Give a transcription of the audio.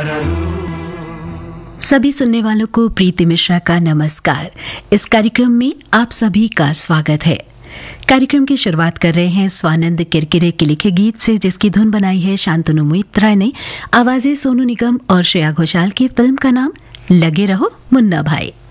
सभी सुनने वालों को प्रीति मिश्रा का नमस्कार। इस कार्यक्रम में आप सभी का स्वागत है। कार्यक्रम की शुरुआत कर रहे हैं स्वानंद किरकिरे के लिखे गीत से, जिसकी धुन बनाई है शांतनु मोहित्रा ने। आवाजें सोनू निगम और श्रेया घोषाल की। फिल्म का नाम लगे रहो मुन्ना भाई।